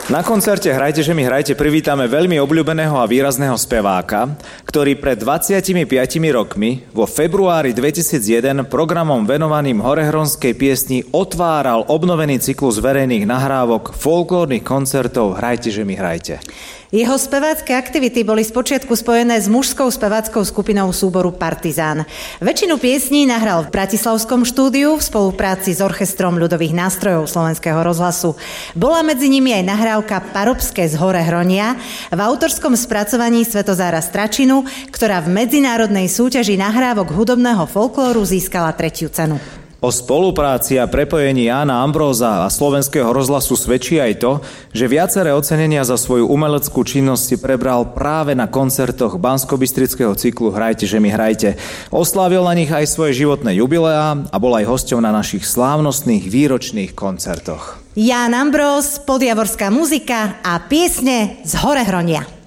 Na koncerte Hrajte, že mi hrajte privítame veľmi obľúbeného a výrazného speváka, ktorý pred 25 rokmi vo februári 2001 programom venovaným horehronskej piesni otváral obnovený cyklus verejných nahrávok folklórnych koncertov Hrajte, že mi hrajte. Jeho spevácké aktivity boli spočiatku spojené s mužskou speváckou skupinou súboru Partizán. Väčšinu piesní nahral v bratislavskom štúdiu v spolupráci s Orchestrom ľudových nástrojov Slovenského rozhlasu. Bola medzi nimi aj nahrávka Parobské z Horehronia v autorskom spracovaní Svetozára Stračinu, ktorá v medzinárodnej súťaži nahrávok hudobného folklóru získala 3. cenu. O spolupráci a prepojení Jána Ambróza a Slovenského rozhlasu svedčí aj to, že viaceré ocenenia za svoju umeleckú činnosť si prebral práve na koncertoch banskobystrického cyklu Hrajte, že mi hrajte. Oslávil na nich aj svoje životné jubileá a bol aj hosťom na našich slávnostných výročných koncertoch. Ján Ambróz, podjavorská muzika a piesne z Horehronia.